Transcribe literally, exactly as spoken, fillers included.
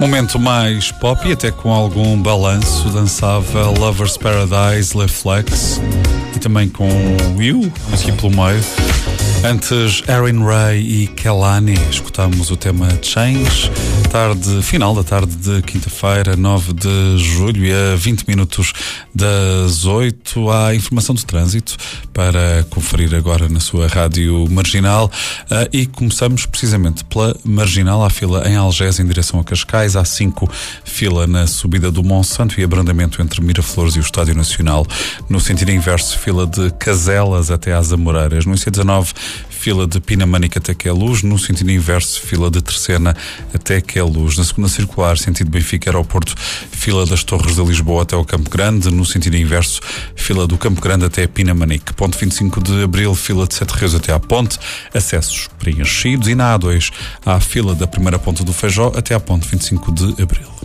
Momento mais pop e até com algum balanço dançável, Lover's Paradise, Le Flex e também com You, aqui pelo meio. Antes, Erin Ray e Kehlani, escutamos o tema Change, tarde, final da tarde de quinta-feira, nove de julho, e a vinte minutos das oito, há informação de trânsito para conferir agora na sua rádio Marginal. Uh, e começamos precisamente pela Marginal. Há fila em Algés em direção a Cascais, há cinco fila na subida do Monsanto e abrandamento entre Miraflores e o Estádio Nacional. No sentido inverso, fila de Caselas até às Amoreiras. No I C dezanove, fila de Pinamânica até Queluz. No sentido inverso, fila de Terceira até Queluz. Na segunda circular, sentido Benfica Aeroporto, fila das Torres de Lisboa até o Campo Grande. No sentido inverso, fila do Campo Grande até Pinamanique. Ponto vinte e cinco de Abril, fila de Sete Rios até à Ponte. Acessos preenchidos. E na A dois, há a fila da primeira ponta do Feijó até à Ponte vinte e cinco de Abril.